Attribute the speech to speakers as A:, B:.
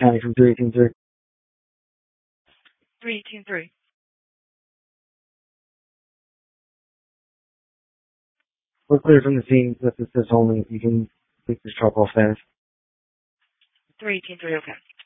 A: County from 318-3.
B: 318-3.
A: We're clear from the scene. This is only. You can take this truck off fast.
B: 318-3, okay.